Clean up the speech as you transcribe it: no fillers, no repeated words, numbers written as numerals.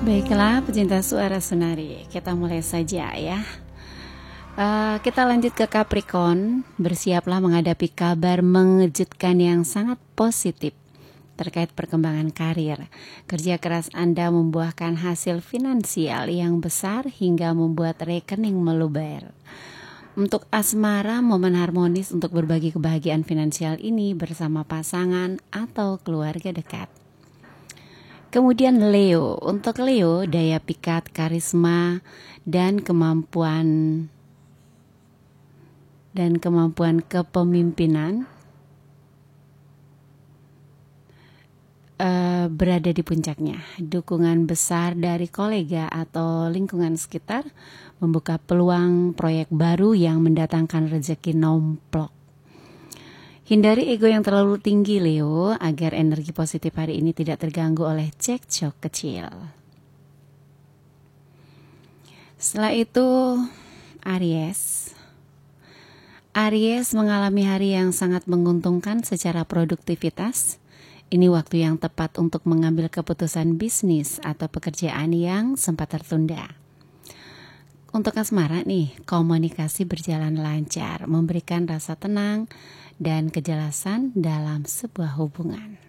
Baiklah, pecinta suara Sunari, kita mulai saja ya. Kita lanjut ke Capricorn. Bersiaplah menghadapi kabar mengejutkan yang sangat positif terkait perkembangan karir. Kerja keras Anda membuahkan hasil finansial yang besar hingga membuat rekening meluber. Untuk asmara, momen harmonis untuk berbagi kebahagiaan finansial ini bersama pasangan atau keluarga dekat. Kemudian Leo, untuk Leo daya pikat, karisma dan kemampuan kepemimpinan berada di puncaknya. Dukungan besar dari kolega atau lingkungan sekitar membuka peluang proyek baru yang mendatangkan rezeki nomplok. Hindari ego yang terlalu tinggi Leo, agar energi positif hari ini tidak terganggu oleh cekcok kecil. Setelah itu Aries. Aries mengalami hari yang sangat menguntungkan secara produktivitas. Ini waktu yang tepat untuk mengambil keputusan bisnis atau pekerjaan yang sempat tertunda. Untuk asmara nih, komunikasi berjalan lancar, memberikan rasa tenang dan kejelasan dalam sebuah hubungan.